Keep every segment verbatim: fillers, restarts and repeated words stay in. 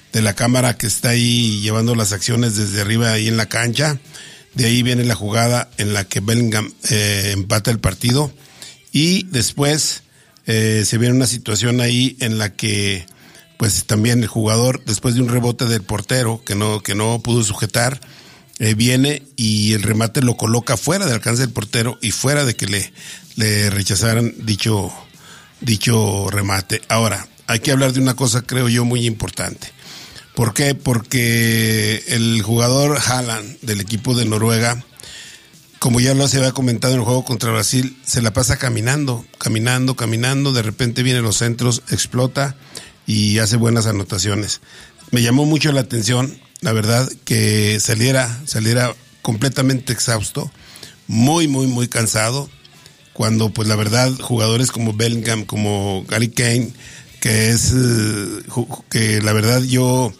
de la cámara que está ahí llevando las acciones desde arriba ahí en la cancha. De ahí viene la jugada en la que Bellingham eh, empata el partido, y después eh, se viene una situación ahí en la que pues también el jugador, después de un rebote del portero que no, que no pudo sujetar, eh, viene y el remate lo coloca fuera del alcance del portero y fuera de que le, le rechazaran dicho, dicho remate. Ahora, hay que hablar de una cosa, creo yo, muy importante. ¿Por qué? Porque el jugador Haaland del equipo de Noruega, como ya lo se había comentado en el juego contra Brasil, se la pasa caminando, caminando, caminando, de repente viene los centros, explota y hace buenas anotaciones. Me llamó mucho la atención, la verdad, que saliera, saliera completamente exhausto, muy, muy, muy cansado, cuando pues la verdad jugadores como Bellingham, como Harry Kane, que es, que la verdad yo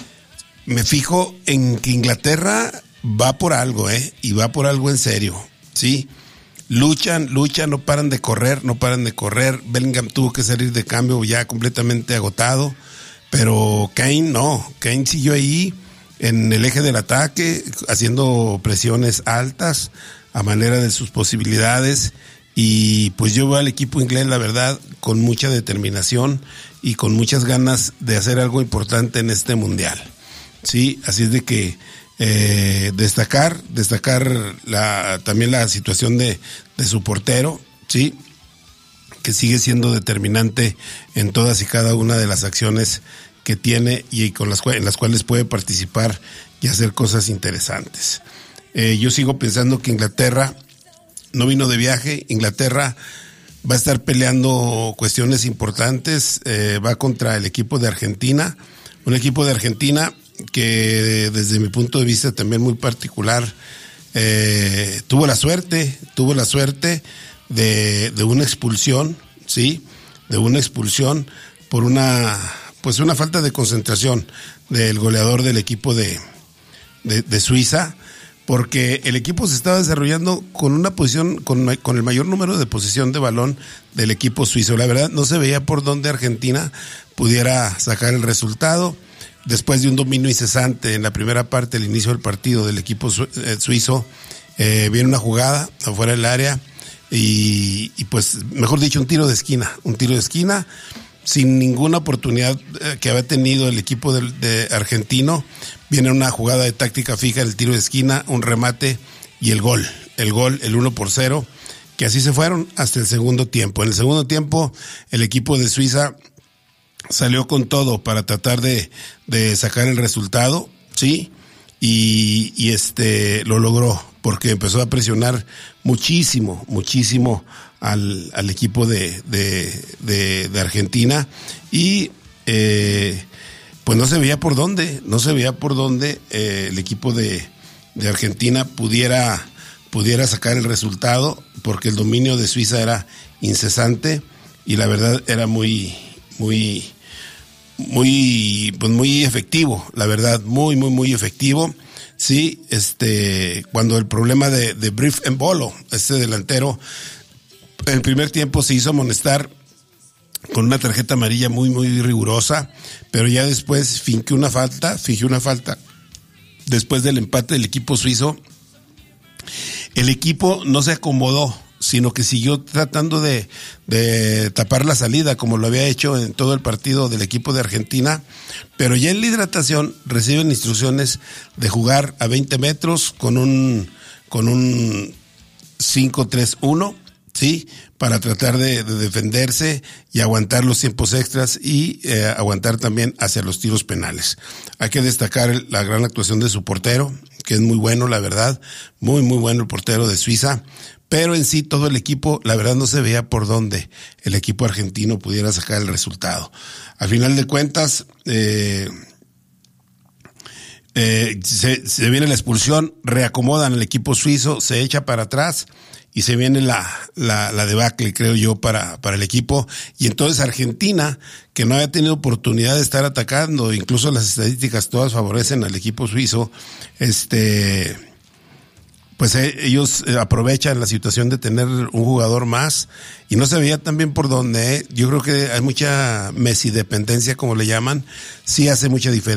me fijo en que Inglaterra va por algo, ¿eh? Y va por algo en serio, ¿sí? Luchan, luchan, no paran de correr, no paran de correr. Bellingham tuvo que salir de cambio ya completamente agotado, pero Kane no, Kane siguió ahí en el eje del ataque, haciendo presiones altas a manera de sus posibilidades, y pues yo veo al equipo inglés, la verdad, con mucha determinación y con muchas ganas de hacer algo importante en este mundial, ¿sí? Así es de que Eh, destacar, destacar la, también la situación de, de su portero, sí, que sigue siendo determinante en todas y cada una de las acciones que tiene y con las en las cuales puede participar y hacer cosas interesantes. Eh, yo sigo pensando que Inglaterra no vino de viaje. Inglaterra va a estar peleando cuestiones importantes, eh, va contra el equipo de Argentina, un equipo de Argentina que desde mi punto de vista también muy particular, eh, tuvo la suerte, tuvo la suerte de, de una expulsión, sí, de una expulsión por una, pues una falta de concentración del goleador del equipo de, de, de Suiza, porque el equipo se estaba desarrollando con una posición, con, con el mayor número de posesión de balón del equipo suizo. La verdad no se veía por dónde Argentina pudiera sacar el resultado. Después de un dominio incesante en la primera parte, el inicio del partido del equipo su, eh, suizo, eh, viene una jugada afuera del área y, y pues, mejor dicho, un tiro de esquina, un tiro de esquina sin ninguna oportunidad eh, que había tenido el equipo de, de argentino. Viene una jugada de táctica fija, el tiro de esquina, un remate y el gol, el gol, el uno por cero, que así se fueron hasta el segundo tiempo. En el segundo tiempo, el equipo de Suiza salió con todo para tratar de, de sacar el resultado, sí, y, y este lo logró, porque empezó a presionar muchísimo, muchísimo al, al equipo de, de, de, de Argentina, y eh, pues no se veía por dónde, no se veía por dónde eh, el equipo de, de Argentina pudiera, pudiera sacar el resultado, porque el dominio de Suiza era incesante y la verdad era muy, muy, muy, pues muy efectivo, la verdad, muy, muy, muy efectivo. Sí, este, cuando el problema de, de Brief Embolo, este delantero, en el primer tiempo se hizo amonestar con una tarjeta amarilla muy, muy rigurosa, pero ya después fingió una falta, fingió una falta. Después del empate del equipo suizo, el equipo no se acomodó, sino que siguió tratando de, de tapar la salida, como lo había hecho en todo el partido del equipo de Argentina, pero ya en la hidratación reciben instrucciones de jugar a veinte metros con un, con un cinco tres uno, ¿sí? Para tratar de, de defenderse y aguantar los tiempos extras y eh, aguantar también hacia los tiros penales. Hay que destacar la gran actuación de su portero, que es muy bueno, la verdad, muy, muy bueno el portero de Suiza. Pero en sí todo el equipo, la verdad no se veía por dónde el equipo argentino pudiera sacar el resultado. Al final de cuentas, eh, eh, se, se viene la expulsión, reacomodan el equipo suizo, se echa para atrás y se viene la, la, la debacle, creo yo, para, para el equipo. Y entonces Argentina, que no había tenido oportunidad de estar atacando, incluso las estadísticas todas favorecen al equipo suizo, este... pues eh, ellos eh, aprovechan la situación de tener un jugador más y no se veía también por dónde. Eh. Yo creo que hay mucha Messi dependencia, como le llaman, sí hace mucha diferencia.